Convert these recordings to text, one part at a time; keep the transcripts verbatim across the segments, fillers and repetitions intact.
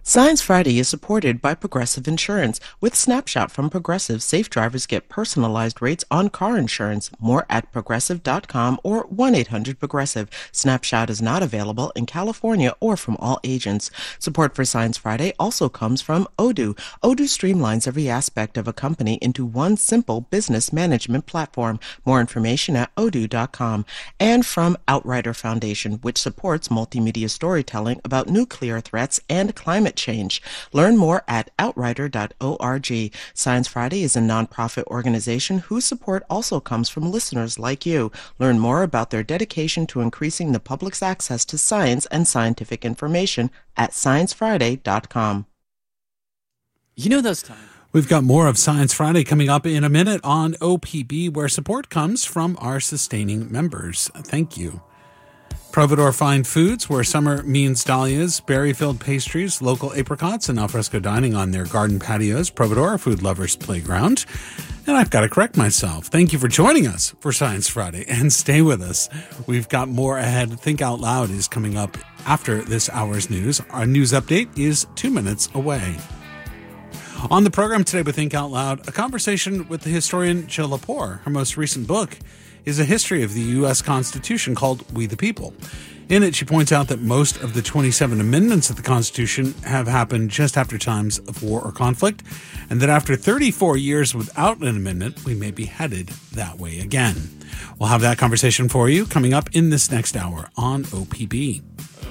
Science Friday is supported by Progressive Insurance. With Snapshot from Progressive, safe drivers get personalized rates on car insurance. More at progressive dot com or one eight hundred progressive. Snapshot is not available in California or from all agents. Support for Science Friday also comes from Odoo. Odoo streamlines every aspect of a company into one simple business management platform. More information at odoo dot com. And from Outrider Foundation, which supports multimedia storytelling about nuclear threats and climate change. Learn more at outrider dot org. Science Friday is a nonprofit organization whose support also comes from listeners like you. Learn more about their dedication to increasing the public's access to science and scientific information at science friday dot com. You know those times. We've got more of Science Friday coming up in a minute on O P B, where support comes from our sustaining members. Thank you. Providore Fine Foods, where summer means dahlias, berry-filled pastries, local apricots, and alfresco dining on their garden patios. Providore, food lovers' playground. And I've got to correct myself. Thank you for joining us for Science Friday, and stay with us. We've got more ahead. Think Out Loud is coming up after this hour's news. Our news update is two minutes away. On the program today with Think Out Loud, a conversation with the historian Jill Lepore. Her most recent book is a history of the U S Constitution called We the People. In it, she points out that most of the twenty-seven amendments of the Constitution have happened just after times of war or conflict, and that after thirty-four years without an amendment, we may be headed that way again. We'll have that conversation for you coming up in this next hour on O P B.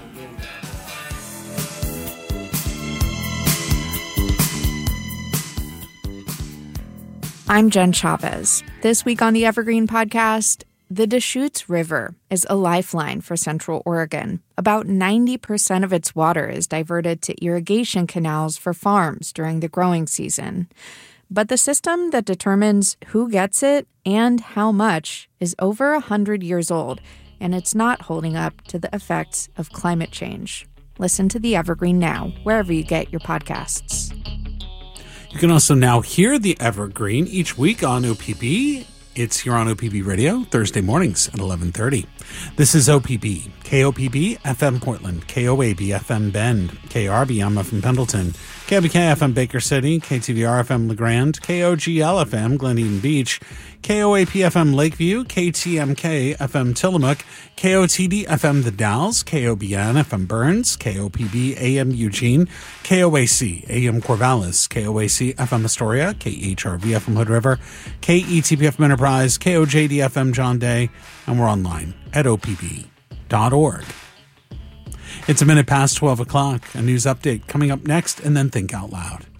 I'm Jen Chavez. This week on the Evergreen Podcast, the Deschutes River is a lifeline for Central Oregon. About ninety percent of its water is diverted to irrigation canals for farms during the growing season. But the system that determines who gets it and how much is over one hundred years old, and it's not holding up to the effects of climate change. Listen to the Evergreen now, wherever you get your podcasts. You can also now hear the Evergreen each week on O P B. It's here on O P B Radio, Thursday mornings at eleven thirty. This is O P B, K O P B F M Portland, K O A B F M Bend, K R B M F M Pendleton, K O B K F M Baker City, K T V R F M LeGrand, K O G L F M Glen Eden Beach, K O A P F M Lakeview, K T M K F M Tillamook, K O T D F M The Dalles, K O B N F M Burns, K O P B A M Eugene, K O A C A M Corvallis, K O A C F M Astoria, K H R V F M Hood River, K E T P F M Enterprise, K O J D F M John Day, and we're online at O P B dot org. It's a minute past twelve o'clock. A news update coming up next, and then Think Out Loud.